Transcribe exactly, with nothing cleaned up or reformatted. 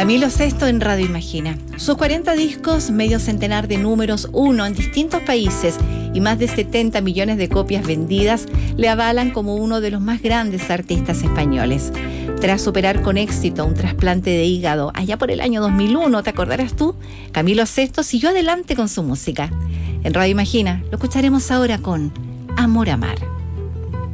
Camilo Sesto en Radio Imagina. Sus cuarenta discos, medio centenar de números uno en distintos países y más de setenta millones de copias vendidas le avalan como uno de los más grandes artistas españoles. Tras superar con éxito un trasplante de hígado allá por el año dos mil uno, ¿te acordarás tú? Camilo Sesto siguió adelante con su música. En Radio Imagina lo escucharemos ahora con Amor a Mar.